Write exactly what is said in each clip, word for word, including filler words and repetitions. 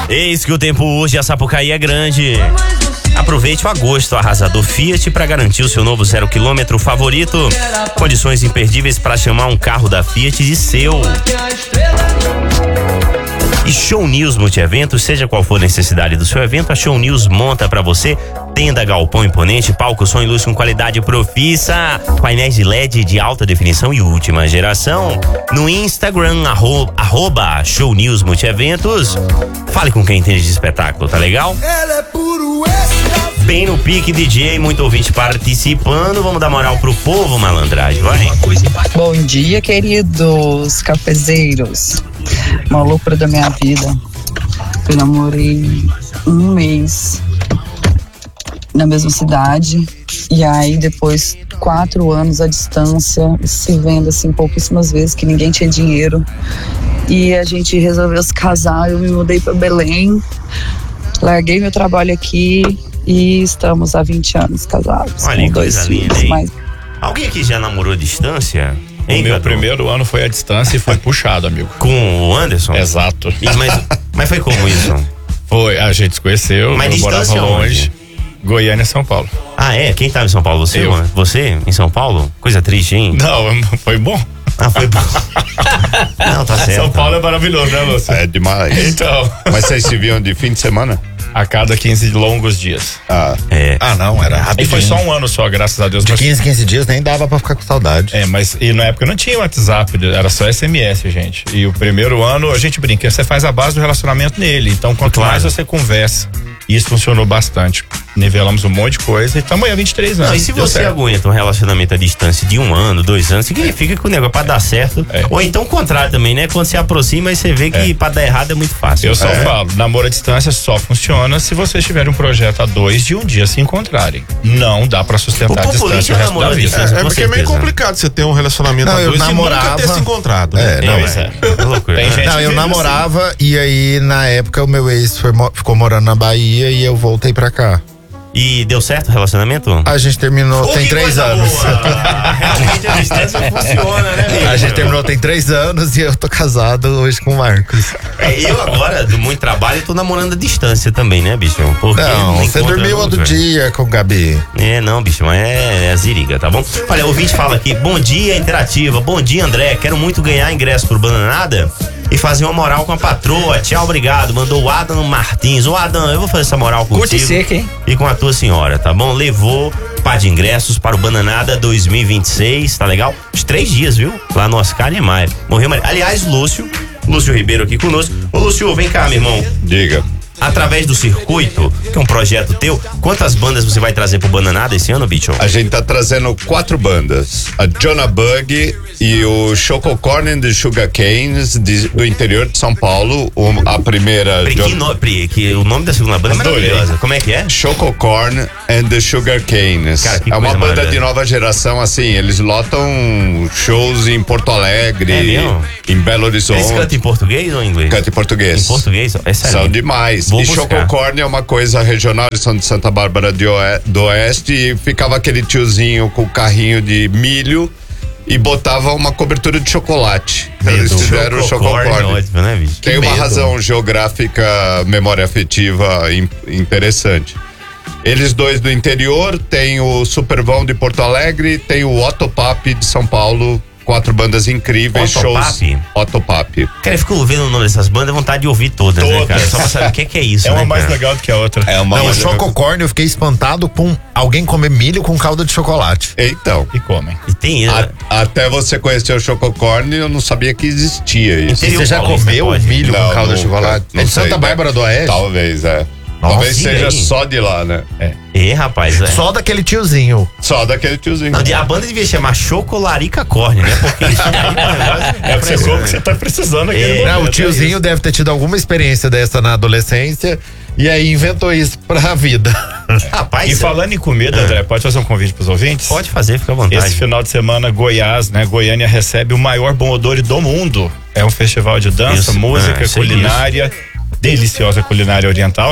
Eis que o tempo hoje a Sapucaí é grande. Aproveite o agosto arrasador Fiat para garantir o seu novo zero quilômetro favorito. Condições imperdíveis para chamar um carro da Fiat de seu. E Show News Multieventos, seja qual for a necessidade do seu evento, a Show News monta pra você tenda, galpão imponente, palco, som e luz com qualidade profissa, painéis de L E D de alta definição e última geração. No Instagram, arroba, arroba Show News Multieventos. Fale com quem entende de espetáculo, tá legal? Bem no pique, D J, muito ouvinte participando. Vamos dar moral pro povo, malandragem, vai. Bom dia, queridos cafezeiros. Maluco da minha vida. Eu namorei um mês na mesma cidade. E aí depois quatro anos à distância, se vendo assim pouquíssimas vezes, que ninguém tinha dinheiro. E a gente resolveu se casar. Eu me mudei para Belém. Larguei meu trabalho aqui e estamos há vinte anos casados. Olha, com dois coisa linda, filhos. hein? Mas... Alguém aqui já namorou à distância? O meu primeiro ano foi à distância e foi puxado, amigo. Com o Anderson? Exato. E, mas, mas foi como isso? Foi, a gente se conheceu, mas eu morava longe. Onde? Goiânia, São Paulo. Ah, é? Quem tava em São Paulo? Você? Eu. Você em São Paulo? Coisa triste, hein? Não, foi bom. Ah, foi bom. Não, tá certo. São Paulo é maravilhoso, né, Lúcio? É demais. Então. Mas vocês se viam de fim de semana? A cada quinze longos dias. Ah, é. Ah, não, era rapidinho. E foi só um ano só, graças a Deus. De mas... quinze, quinze dias nem dava pra ficar com saudade. É, mas e na época não tinha WhatsApp, era só S M S, gente. E o primeiro ano, a gente brinca, você faz a base do relacionamento nele. Então, quanto claro. mais você conversa, isso funcionou bastante. Nivelamos um monte de coisa e estamos aí há vinte e três anos. Não, e se você aguenta um relacionamento à distância de um ano, dois anos, significa que o negócio pra dar certo. É. Ou então o contrário também, né? Quando você aproxima, aí você vê que É. pra dar errado é muito fácil. Eu só é. falo, namoro à distância só funciona se vocês tiverem um projeto a dois de um dia se encontrarem. Não dá pra sustentar O a distância populista o resto namorou da à vida. distância. É, é com porque é meio certeza. complicado você ter um relacionamento Não, a eu dois namorava- e nunca ter se encontrado. né? É, não, Pois é. É loucura. Tem né? gente- Não, eu vive namorava e aí na época o meu ex foi, mo- ficou morando na Bahia e eu voltei pra cá. E deu certo o relacionamento? A gente terminou Oh, tem que três coisa anos. boa. Realmente a distância funciona, né, amigo? A gente terminou tem três anos e eu tô casado hoje com o Marcos. É, eu agora, do muito trabalho, tô namorando à distância também, né, bicho? Porque Não, você encontra dormiu nunca. outro dia com o Gabi. É, não, bicho, mas é, é a ziriga, tá bom? Olha, o ouvinte fala aqui, bom dia, Interativa, bom dia, André, quero muito ganhar ingresso pro Bananada e fazer uma moral com a patroa, tchau, obrigado, mandou o Adam Martins. Ô, Adam, eu vou fazer essa moral contigo. Curte seca, hein? E com a tua senhora, tá bom? Levou par de ingressos para o Bananada dois mil e vinte e seis, tá legal? Os três dias, viu? Lá no Oscar Niemeyer. Morreu, Maria. Aliás, Lúcio, Lúcio Ribeiro aqui conosco. Ô, Lúcio, vem cá, meu irmão. diga. Através do Circuito, que é um projeto teu, quantas bandas você vai trazer pro Bananada esse ano, bicho? A gente tá trazendo quatro bandas. A Jonah Bug e o Chococorn and the Sugar Canes de, do interior de São Paulo. O, a primeira... Pri, que, Jon- no, Pri, que o nome da segunda banda é Adorei. maravilhosa. Como é que é? Chococorn and the Sugar Canes. Cara, que é uma coisa banda maravilhosa. de nova geração, assim, eles lotam shows em Porto Alegre, É mesmo? em Belo Horizonte. Eles cantam em português ou em inglês? Canta em português. Em português? É sério. São demais. Vou e buscar. Chococorn é uma coisa regional, eles são de Santa Bárbara de Oe- do Oeste e ficava aquele tiozinho com o carrinho de milho e botava uma cobertura de chocolate. Eles fizeram o Chococorn. Ótimo, né, bicho? Tem uma medo. razão geográfica, memória afetiva in- interessante. Eles dois do interior, tem o Supervão de Porto Alegre, tem o Otopap de São Paulo, quatro bandas incríveis, Otopap? shows. Otopap. Cara, eu fico vendo o nome dessas bandas, vontade de ouvir todas, né, Todas. cara? Só pra saber o que é, que é isso, É uma né, mais cara? legal do que a outra. É uma Não, o coisa- Chococorn eu fiquei espantado com alguém comer milho com calda de chocolate. Então, E comem. E tem... a- até você conhecer o Chococorn, eu não sabia que existia isso. Interior Você já paulista, comeu pode? milho Não, com calda de nunca. chocolate? Não É de sei, Santa né? Bárbara do Oeste? Talvez, é. Nossa, Talvez e seja aí? só de lá, né? É, rapaz, é. Só daquele tiozinho. Só daquele tiozinho. Não, a banda devia chamar Chocolarica Corne, né? Porque isso aí, negócio É pra você como que você tá precisando aqui. É. no Não, momento, o tiozinho é deve ter tido alguma experiência dessa na adolescência e aí inventou isso pra vida. Rapaz, E falando em comida, André, pode fazer um convite pros ouvintes? pode fazer, fica à vontade. Esse final de semana, Goiás, né? Goiânia recebe o maior bom odor do mundo. É um festival de dança, Isso. música, Ah, sei culinária, deliciosa culinária oriental, né?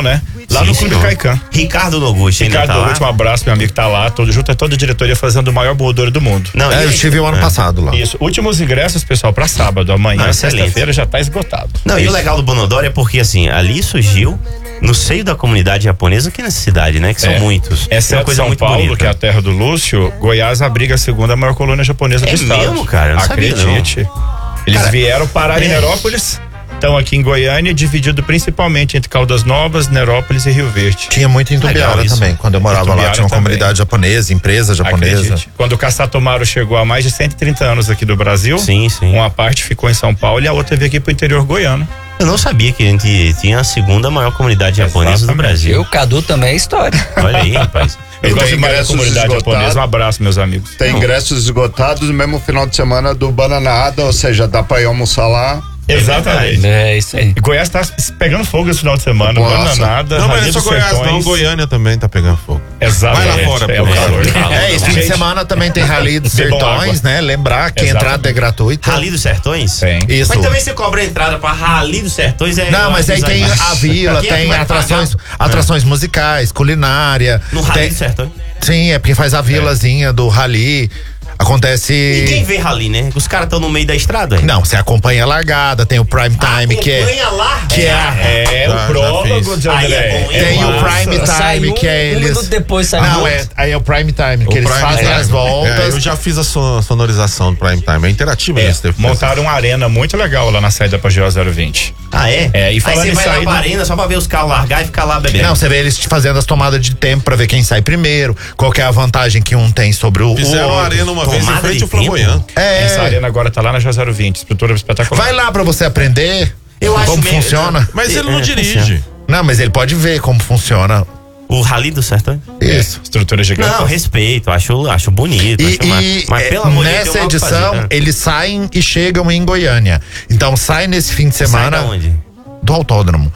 Lá Sim, no Clube senhor. Kaikan. Ricardo Noguchi ainda Ricardo tá lá? Noguchi, um abraço, meu amigo, tá lá, todo, junto a toda a diretoria fazendo o maior bordouro do mundo. Não, É, e- eu estive o ano é. passado lá. Isso, últimos ingressos, pessoal, pra sábado, amanhã, Não, excelente. sexta-feira, já tá esgotado. Não, e o legal do Bonodoro é porque, assim, ali surgiu no seio da comunidade japonesa aqui nessa cidade, né? Que são É. muitos. É Exceto uma coisa São muito Paulo, bonita. que é a terra do Lúcio, Goiás abriga a segunda maior colônia japonesa É do estado. mesmo, cara? Eu não sabia, Acredite. Eles Cara, vieram parar em é. Nerópolis, estão aqui em Goiânia, dividido principalmente entre Caldas Novas, Nerópolis e Rio Verde. Tinha muito em Legal Tumbiara isso. também. Quando eu morava lá, Itumbiara tinha uma também. comunidade japonesa, empresa japonesa. Acredite. Quando o Caçatomaro chegou há mais de cento e trinta anos aqui do Brasil, Sim, sim. uma parte ficou em São Paulo e a outra veio aqui pro interior goiano. Eu não sabia que a gente tinha a segunda maior comunidade japonesa do Exatamente. E Brasil. o Cadu também é história. Olha aí, rapaz. Eu E gosto tem demais da ingressos comunidade esgotados. japonesa. Um abraço, meus amigos. Tem ingressos esgotados no mesmo final de semana do Bananada, ou seja, dá pra ir almoçar lá. Exatamente. É isso aí. E Goiás tá pegando fogo esse final de semana. Nossa. Bananada, Não, mas não Rainha é só dos Goiás, não. Sertões. Goiânia também tá pegando fogo. Exatamente. Vai lá fora, é o pô. calor. É, esse fim de Gente, semana também tem Rally dos Bebam Sertões, água. né? Lembrar que a Exatamente. entrada é gratuita. Rally dos Sertões? Tem. Isso. Mas também você cobra a entrada pra Rally dos Sertões. É Não, mas aí tem a vila, Quem é que tem vai atrações, pagar? atrações musicais, culinária. No Rally tem- dos Sertões? Sim, é porque faz a vilazinha do Rally. Acontece. Ninguém vê Rally, né? Os caras estão no meio da estrada. Não, você acompanha a largada, tem o prime time, que é. Acompanha lá. que é a- É, Já- o já prólogo fiz. de Aí André. é bom, hein? Tem o massa. prime Sai time, um, que é um eles. minuto depois sai Não, outro. é, aí é o prime time, que O eles Prime fazem Time. as voltas. É, eu já fiz a so- sonorização do Prime Time. É interativo É, esse tempo. montaram uma arena muito legal lá na saída pra G O zero vinte. Ah, é? É, e falando aí em você vai lá saída- pra arena só pra ver os carros largar e ficar lá bebendo. Não, você vê eles fazendo as tomadas de tempo pra ver quem sai primeiro, qual que é a vantagem que um tem sobre o, o Fizeram uma outro. arena uma vez em Tomada frente de ao Flamboyant. É, Essa arena agora tá lá na G O zero vinte. Estrutura espetacular. vai lá pra você aprender Eu acho como meio- funciona. Mas ele É, não é, dirige. Não, mas ele pode ver como funciona. O Rally dos Sertões? Isso. Estrutura gigante. Não, respeito, acho, acho bonito. E, acho ma- e, mas é, pelo amor de Deus, nessa tem algo pra edição, fazer, né? eles saem e chegam em Goiânia. Então sai nesse fim de Sai semana da onde? do autódromo.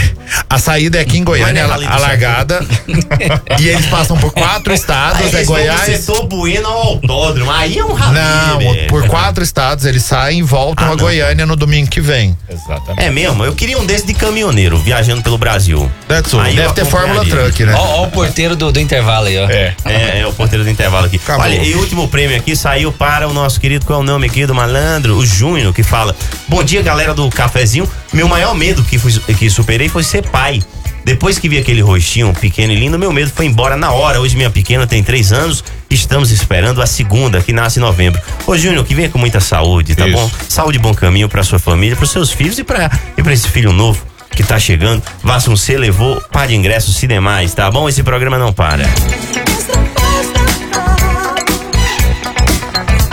A saída é aqui em Goiânia, Mas não é a, Rally a do largada. E eles passam por quatro estados, Aí é eles vão do Goiás. setor Bueno ao autódromo. Aí é um rally. Não, velho. por quatro estados eles saem e voltam Ah, a não. Goiânia no domingo que vem. Exatamente. É mesmo? Eu queria um desse de caminhoneiro, viajando pelo Brasil. That's all. Aí eu Deve ter Fórmula acompanharia. Truck, né? Ó, ó o porteiro do, do intervalo aí, ó. É. É, é o ponteiro do intervalo aqui. Acabou. Olha, e o último prêmio aqui saiu para o nosso querido, qual é o nome aqui do malandro? O Júnior, que fala: bom dia, galera do cafezinho. Meu maior medo que, fui, que superei foi ser pai. Depois que vi aquele rostinho pequeno e lindo, meu medo foi embora na hora. Hoje minha pequena tem três anos, estamos esperando a segunda, que nasce em novembro. Ô Júnior, que venha com muita saúde, tá Isso. bom? Saúde e bom caminho pra sua família, pros seus filhos e pra, e pra esse filho novo que tá chegando. Vassuncê levou par de ingressos Cinemais, tá bom? Esse programa não para.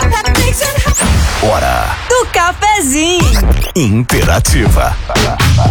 Hora do cafezinho. Interativa.